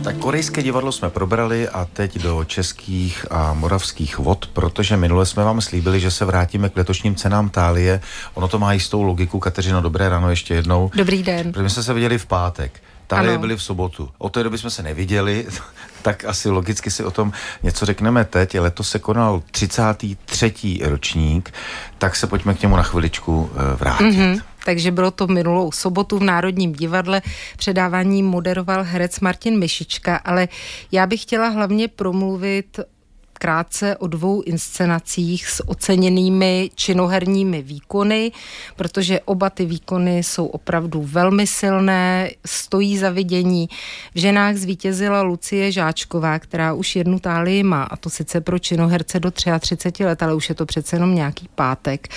Tak korejské divadlo jsme probrali a teď do českých a moravských vod, protože minule jsme vám slíbili, že se vrátíme k letošním cenám Thálie. Ono to má jistou logiku. Kateřino, dobré ráno ještě jednou. Dobrý den. Protože my jsme se viděli v pátek. Thálie byli v sobotu. Od té doby jsme se neviděli, tak asi logicky si o tom něco řekneme teď. Letos se konal 33. ročník, tak se pojďme k němu na chviličku vrátit. Takže bylo to minulou sobotu v Národním divadle. Předávání moderoval herec Martin Myšička, ale já bych chtěla hlavně promluvit krátce o 2 inscenacích s oceněnými činoherními výkony, protože oba ty výkony jsou opravdu velmi silné, stojí za vidění. V ženách zvítězila Lucie Žáčková, která už jednu Thálii má, a to sice pro činoherce do 33 let, ale už je to přece jenom nějaký pátek.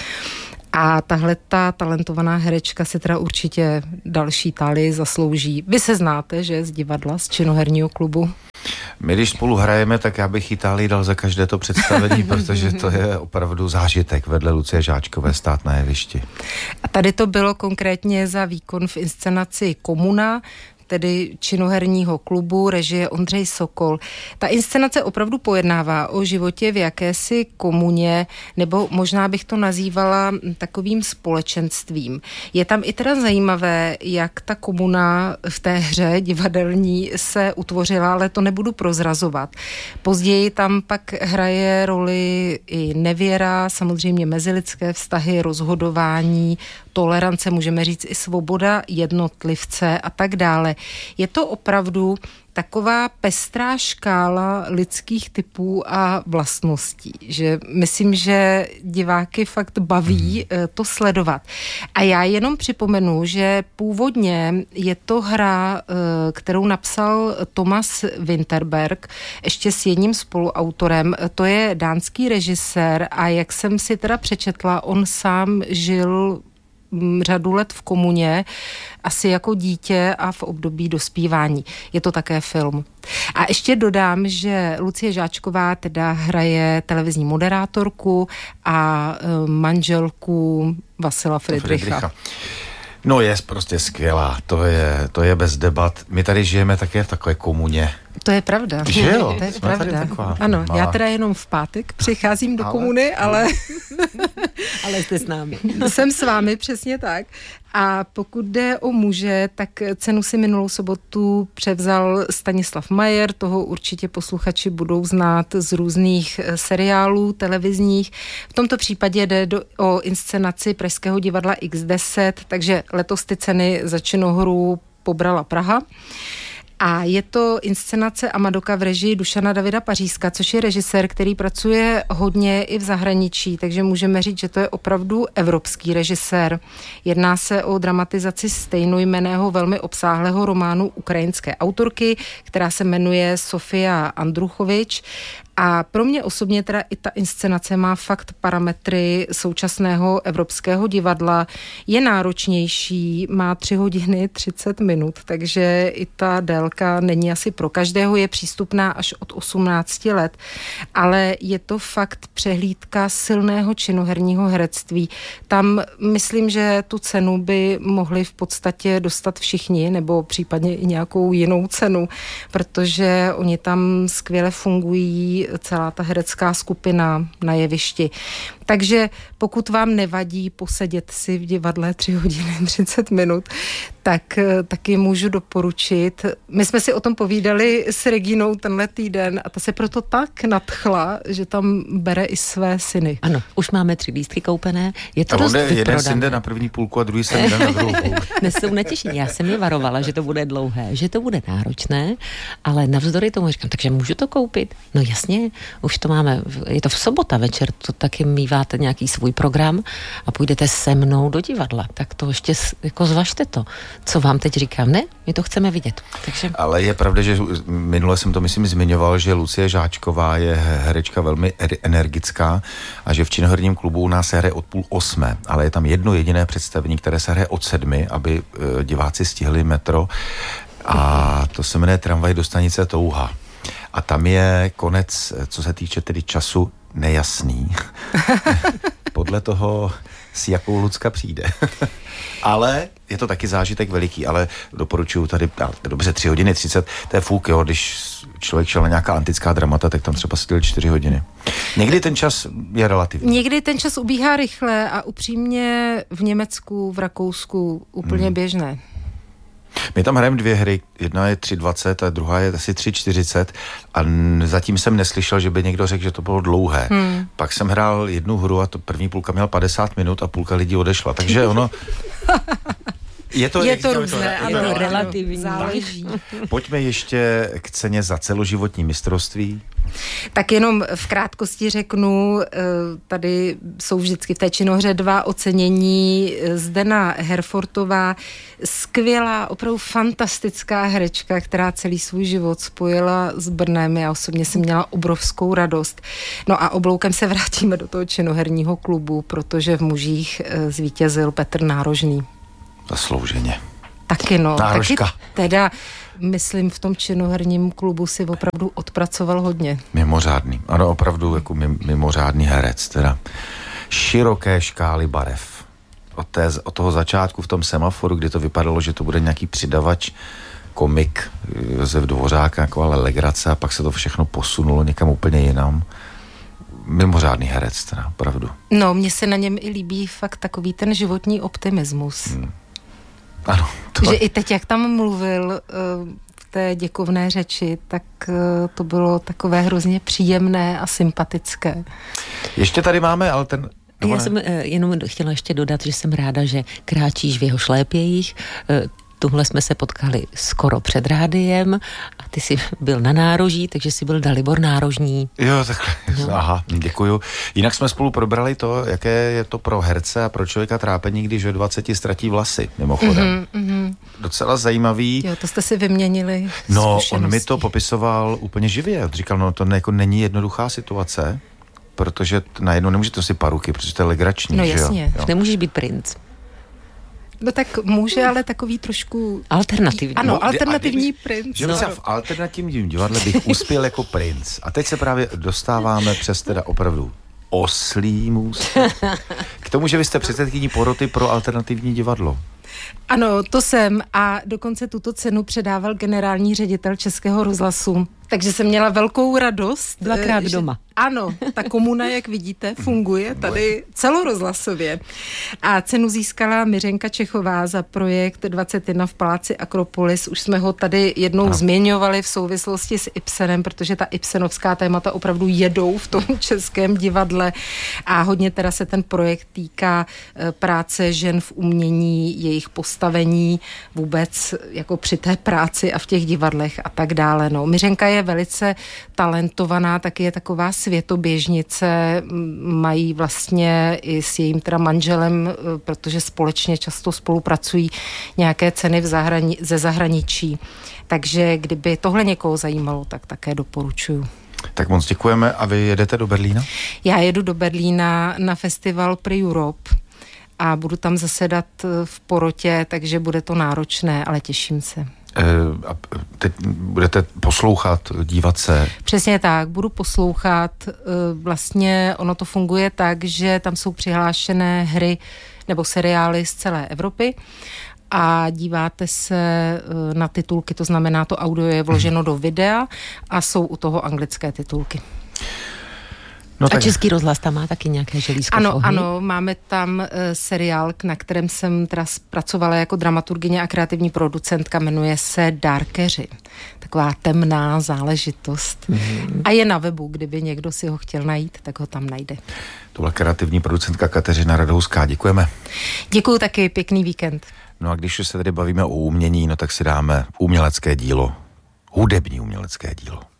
A tahle ta talentovaná herečka se teda určitě další Thálii zaslouží. Vy se znáte, že z divadla, z činoherního klubu? My, když spolu hrajeme, tak já bych Thálii dal za každé to představení, protože to je opravdu zážitek vedle Lucie Žáčkové stát na jevišti. A tady to bylo konkrétně za výkon v inscenaci Komuna, tedy činoherního klubu, režie Ondřej Sokol. Ta inscenace opravdu pojednává o životě v jakési komuně, nebo možná bych to nazývala takovým společenstvím. Je tam i teda zajímavé, jak ta komuna v té hře divadelní se utvořila, ale to nebudu prozrazovat. Později tam pak hraje roli i nevěra, samozřejmě mezilidské vztahy, rozhodování, tolerance, můžeme říct i svoboda jednotlivce a tak dále. Je to opravdu taková pestrá škála lidských typů a vlastností, že myslím, že diváky fakt baví to sledovat. A já jenom připomenu, že původně je to hra, kterou napsal Thomas Vinterberg, ještě s jedním spoluautorem, to je dánský režisér a jak jsem si teda přečetla, on sám žil řadu let v komuně, asi jako dítě a v období dospívání. Je to také film. A ještě dodám, že Lucie Žáčková teda hraje televizní moderátorku a manželku Vasila Friedricha. No je prostě skvělá, to je bez debat. My tady žijeme také v takové komuně. To je pravda. Že jo? To je pravda. Ano, malá. Já teda jenom v pátek přicházím do komuny, ale jste s námi. Jsem s vámi, přesně tak. A pokud jde o muže, tak cenu si minulou sobotu převzal Stanislav Majer, toho určitě posluchači budou znát z různých seriálů televizních. V tomto případě jde o inscenaci Pražského divadla X10, takže letos ty ceny za činohru pobrala Praha. A je to inscenace Amadoka v režii Dušana Davida Pařízka, což je režisér, který pracuje hodně i v zahraničí, takže můžeme říct, že to je opravdu evropský režisér. Jedná se o dramatizaci stejnojmenného velmi obsáhlého románu ukrajinské autorky, která se jmenuje Sofia Andruchovič. A pro mě osobně teda i ta inscenace má fakt parametry současného evropského divadla. Je náročnější, má 3 hodiny 30 minut, takže i ta délka není asi pro každého, je přístupná až od 18 let, ale je to fakt přehlídka silného činoherního herectví. Tam myslím, že tu cenu by mohli v podstatě dostat všichni, nebo případně i nějakou jinou cenu, protože oni tam skvěle fungují, celá ta herecká skupina na jevišti. Takže pokud vám nevadí posedět si v divadle 3 hodiny 30 minut, tak taky můžu doporučit. My jsme si o tom povídali s Reginou tenhle týden a ta se proto tak nadchla, že tam bere i své syny. Ano, už máme 3 lístky koupené. Je to a dost vyprodané. Jeden syn jde na první půlku a druhý syn jde na druhou půlku. Dnes jsou netěšení. Já jsem je varovala, že to bude dlouhé, že to bude náročné, ale navzdory tomu říkám, takže můžu to koupit? No jasně, už to máme, je to v sobota večer, to taky míváte nějaký svůj program a půjdete se mnou do divadla, tak to ještě jako zvažte to. Co vám teď říkám, ne? My to chceme vidět. Takže... Ale je pravda, že minule jsem to myslím zmiňoval, že Lucie Žáčková je herečka velmi energická a že v činoherním klubu u nás se hraje od 7:30, ale je tam jedno jediné představení, které se hraje od 7, aby diváci stihli metro a to se jmenuje Tramvaj do stanice Touha. A tam je konec, co se týče tedy času, nejasný. Podle toho, s jakou Lucka přijde. Ale je to taky zážitek veliký, ale doporučuju tady, dobře, 3 hodiny 30, to je fuk, jo, když člověk šel na nějaká antická dramata, tak tam třeba seděl 4 hodiny. Někdy ten čas je relativní. Někdy ten čas ubíhá rychle a upřímně v Německu, v Rakousku úplně běžné. My tam hrajeme 2 hry, jedna je 3:20 a druhá je asi 3:40 a zatím jsem neslyšel, že by někdo řekl, že to bylo dlouhé. Pak jsem hrál 1 hru a to první půlka měla 50 minut a půlka lidí odešla, takže ono... Je to různé, ano, relativní. Záleží. Pojďme ještě k ceně za celoživotní mistrovství. Tak jenom v krátkosti řeknu, tady jsou vždycky v té činohře 2 ocenění. Zdena Herfortová, skvělá, opravdu fantastická herečka, která celý svůj život spojila s Brnem. Já osobně jsem měla obrovskou radost. No a obloukem se vrátíme do toho činoherního klubu, protože v mužích zvítězil Petr Nárožný. Zaslouženě. Taky no. Nárožka. Taky teda, myslím, v tom činoherním klubu si opravdu odpracoval hodně. Mimořádný. Ano, opravdu jako mimořádný herec. Teda široké škály barev. Od toho začátku v tom semaforu, kdy to vypadalo, že to bude nějaký přidavač, komik Josef Dvořák, jako ale legrace, a pak se to všechno posunulo někam úplně jinam. Mimořádný herec, teda, opravdu. No, mně se na něm i líbí fakt takový ten životní optimismus. Ano. Že i teď, jak tam mluvil v té děkovné řeči, tak to bylo takové hrozně příjemné a sympatické. Ještě tady máme Já jsem jenom chtěla ještě dodat, že jsem ráda, že kráčíš v jeho šlépějích. Tuhle jsme se potkali skoro před rádiem a ty jsi byl na nároží, takže jsi byl Dalibor Nárožní. Jo, takhle. No. Aha, děkuju. Jinak jsme spolu probrali to, jaké je to pro herce a pro člověka trápení, když ve 20 ztratí vlasy, mimochodem. Docela zajímavý. Jo, to jste si vyměnili. No, on mi to popisoval úplně živě. Říkal, no to jako není jednoduchá situace, protože najednou nemůžete nosit paruky, protože to je legrační. No jasně. Jo? Nemůžeš být princ. No tak může, ale takový trošku... Alternativní. Ano, alternativní princ. Že v alternativním divadle bych uspěl jako princ. A teď se právě dostáváme přes teda opravdu oslí můstek k tomu, že vy jste předsedkyní poroty pro alternativní divadlo. Ano, to jsem a dokonce tuto cenu předával generální ředitel Českého rozhlasu. Takže jsem měla velkou radost. 2krát doma. Ano, ta komuna, jak vidíte, funguje tady celorozhlasově. A cenu získala Miřenka Čechová za projekt 21 v Paláci Akropolis. Už jsme ho tady jednou zmiňovali v souvislosti s Ibsenem, protože ta ibsenovská témata opravdu jedou v tom českém divadle a hodně teda se ten projekt týká práce žen v umění, jejich postavení vůbec jako při té práci a v těch divadlech a tak dále. No, Miřenka je velice talentovaná, taky je taková světoběžnice, mají vlastně i s jejím teda manželem, protože společně často spolupracují, nějaké ceny ze zahraničí. Takže kdyby tohle někoho zajímalo, tak také doporučuju. Tak moc děkujeme. A vy jedete do Berlína? Já jedu do Berlína na festival Prix Europe a budu tam zasedat v porotě, takže bude to náročné, ale těším se. A teď budete poslouchat, dívat se? Přesně tak, budu poslouchat. Vlastně ono to funguje tak, že tam jsou přihlášené hry nebo seriály z celé Evropy a díváte se na titulky, to znamená, to audio je vloženo do videa a jsou u toho anglické titulky. No a Český rozhlas tam má taky nějaké želízko v ohni? Ano, máme tam seriál, na kterém jsem teda pracovala jako dramaturgyně a kreativní producentka, jmenuje se Dárkeři. Taková temná záležitost. A je na webu, kdyby někdo si ho chtěl najít, tak ho tam najde. To byla kreativní producentka Kateřina Radouská, děkujeme. Děkuju taky, pěkný víkend. No a když se tady bavíme o umění, no tak si dáme umělecké dílo, hudební umělecké dílo.